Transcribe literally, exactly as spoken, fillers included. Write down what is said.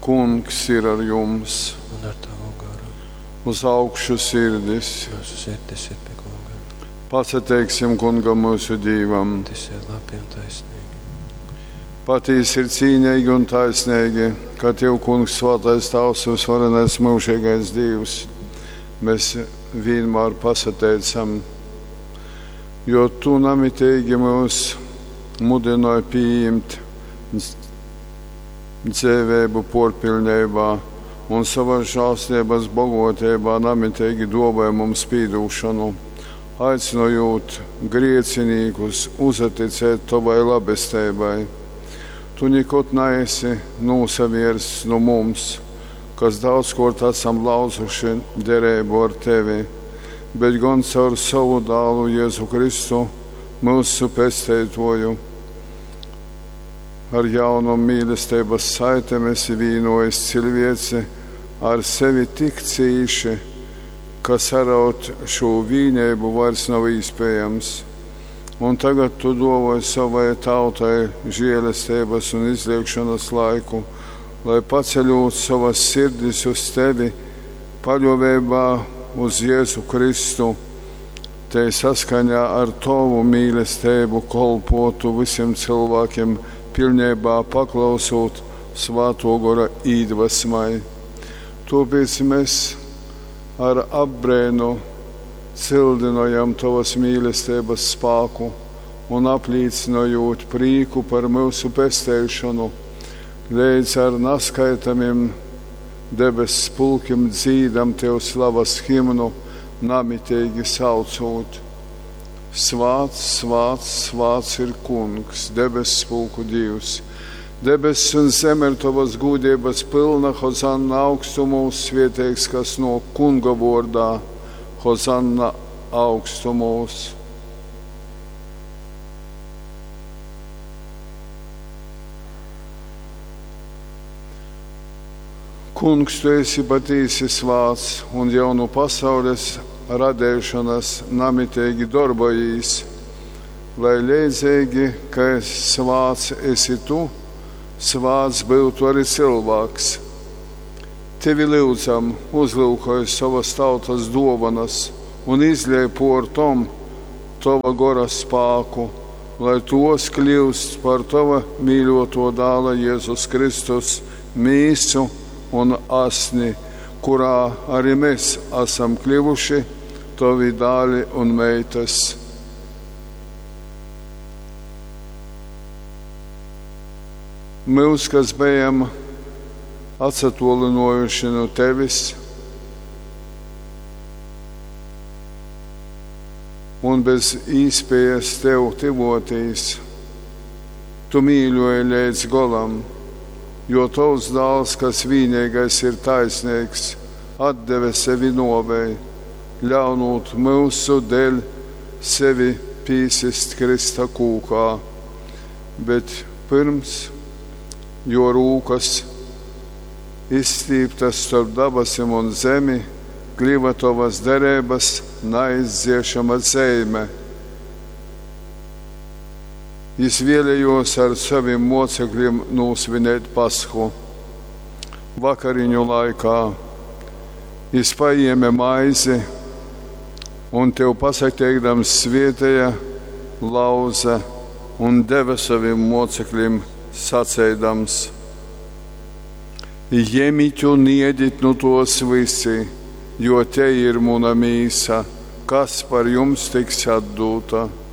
Kungs ir ar jums. Un ar tavu garu. Uz augšu sirdis. Mūsu sirdis ir pie Kunga. Pasateiksim Kungam mūsu Dīvam. Tas ir labi un taisnīgi. Patīs ir cīņīgi un taisnīgi, ka Tev, Kungs, svētais Tavs, visvarenais mūžīgais Dievs. Mēs vienmēr pasateicam, jo Tu namitīgi mūs mudināji pieņemt dzīvību porpilnībā un savas žēlstības bagotībā namitīgi dāvāji mums pīdūšanu, aicinot griecinīgus uzaticēt Tavai labestībai. Tu nekad neesi nosavirs no mums, kas daudzkort esam lauzuši derību ar Tevi, bet gan caur savu dēlu Jēzu Kristu, mūsu pestītoju. Ar jaunu mīlestības saitēm esi vīnojis cilvēci ar sevi tik cīši, ka saraut šo vīnību vairs nav iespējams. Un tagad Tu dāvāji savai tautai žēlestības un izliekšanas laiku, lai paceļot savas sirdis uz Tevi, paļāvībā uz Jēzu Kristu, Te saskaņā ar Tavu mīlestību kolpotu visiem cilvēkiem, pilnībā paklausot Svētā gara iedvesmai. Tāpēc mēs ar apbrēnu cildinājam Tavas mīlestības spēku un apliecinājot prieku par mūsu pestīšanu, līdz ar neskaitamiem debesu pulkiem dzīdam Tev slavas himnu, namitīgi saucot. Svāts, svāts, svāts ir Kungs, debesu pulku Dievs. Debesis un zeme ir Tavas gūdības pilna, hozanna augstumos, svētīgs, kas no Kunga vārdā, hozanna augstumos. Kungs, Tu esi patīsi svāts un jau no pasaules radēšanas namitīgi darbojies, lai līdzīgi, ka svāts esi Tu, svāts būtu arī cilvēks. Tevi lūdzam, uzlūkoji savas tautas dāvanas un izliej pār tom Tava gara spēku, lai tos kļūst par Tava mīļoto dēla Jēzus Kristus mīsu un asni, kurā arī mēs esam kļuvuši Tavi dēli un meitas. Mēs, kas bijām atsatolinojuši no Tevis un bez īspējas Tev tivotīs, Tu mīļoji līdz galam, jo Tavs dēls, kas vienīgais ir taisnīgs, atdeve sevi novēji, ļaunot mūsu dēļ sevi pīsist Krista kūkā. Bet pirms, jo rūkas izstīptas starp dabasim un zemi, griba Tavas derības neizdziešama zeime. Jis vēlējos ar saviem mocekļiem nosvinēt Pasku. Vakariņu laikā Jis paņēma maizi un Tev pasateikdams svētīja, lauza un deva saviem mocekļiem sacēdams: Ņemiet un ēdiet no tos visi, jo te ir mana mīsa, kas par jums tiks atdota.